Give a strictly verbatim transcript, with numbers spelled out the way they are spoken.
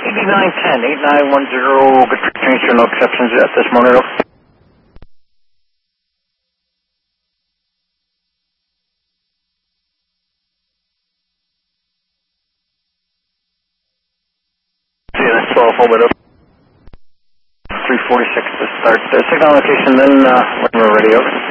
eighty-nine ten, eight nine one zero, good for change, no exceptions at this moment. See, that's twelve, hold it up. three forty-six to start. Uh, signal location, then uh, when we're ready, over.